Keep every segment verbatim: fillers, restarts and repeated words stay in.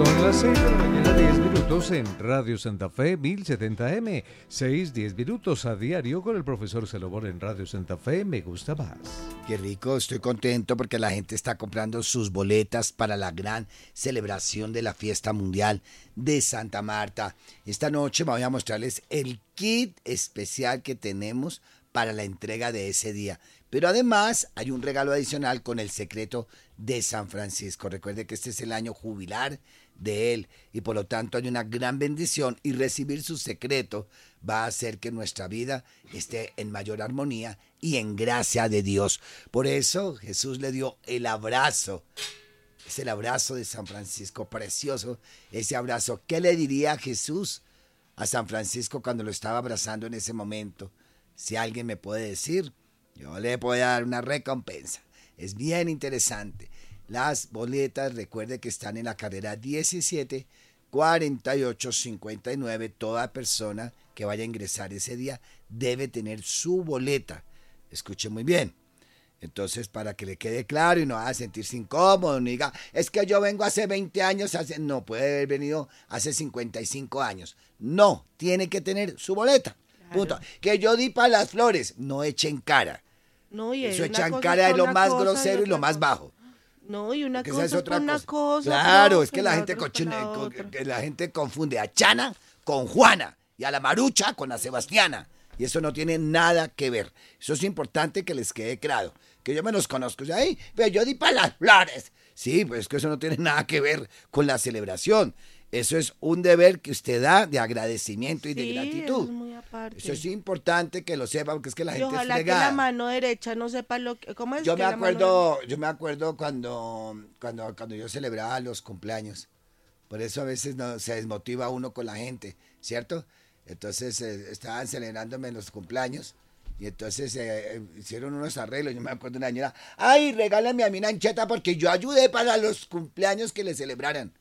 Son las seis de la mañana, diez minutos en Radio Santa Fe, mil setenta eme. seis, diez minutos a diario con el profesor Salomón en Radio Santa Fe. Me gusta más. Qué rico, estoy contento porque la gente está comprando sus boletas para la gran celebración de la fiesta mundial de Santa Marta. Esta noche voy a mostrarles el kit especial que tenemos para la entrega de ese día. Pero además hay un regalo adicional con el secreto de San Francisco. Recuerde que este es el año jubilar de él y por lo tanto hay una gran bendición y recibir su secreto va a hacer que nuestra vida esté en mayor armonía y en gracia de Dios. Por eso Jesús le dio el abrazo. Es el abrazo de San Francisco, precioso ese abrazo. ¿Qué le diría Jesús a San Francisco cuando lo estaba abrazando en ese momento? Si alguien me puede decir, yo le puedo dar una recompensa. Es bien interesante. Las boletas, recuerde que están en la carrera diecisiete cuarenta y ocho cincuenta y nueve. Toda persona que vaya a ingresar ese día debe tener su boleta. Escuche muy bien. Entonces, para que le quede claro y no vaya a sentirse incómodo, ni diga, es que yo vengo hace veinte años, hace... no, puede haber venido hace cincuenta y cinco años. No, tiene que tener su boleta. Claro. Punto. Que yo di para las flores, no echen cara. No, y eso echan cara de lo más grosero y lo más bajo. No, y una Porque cosa es otra una cosa. cosa. Claro, pero es que la, la gente otra cochine, la co- otra. que la gente confunde a Chana con Juana y a la Marucha con la Sebastiana. Y eso no tiene nada que ver. Eso es importante que les quede claro. Que yo me los conozco. Ay, pero yo di para las flores. Sí, pues es que eso no tiene nada que ver con la celebración. Eso es un deber que usted da de agradecimiento y Sí, de gratitud. eso es muy aparte. Eso es importante que lo sepa porque es que la Y gente ojalá es que fregada. la mano derecha no sepa lo que... ¿Cómo es Yo que me la mano acuerdo, yo me acuerdo cuando, cuando, cuando yo celebraba los cumpleaños. Por eso a veces no, se desmotiva uno con la gente, ¿cierto? Entonces eh, estaban celebrándome los cumpleaños y entonces eh, eh, hicieron unos arreglos. Yo me acuerdo de una señora, ay, regálame a mí una ancheta porque yo ayudé para los cumpleaños que le celebraran.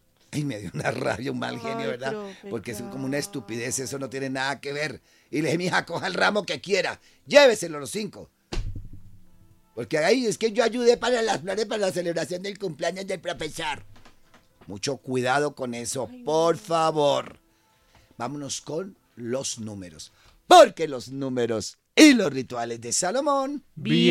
Y me dio una rabia, un mal genio, Ay, ¿verdad? profe, Porque es claro. como una estupidez, eso no tiene nada que ver. Y le dije, mija, coja el ramo que quiera, lléveselo los cinco. Porque ahí es que yo ayudé para las flores, para la celebración del cumpleaños del profesor. Mucho cuidado con eso, Ay, por favor. Vámonos con los números. Porque los números y los rituales de Salomón... Bien.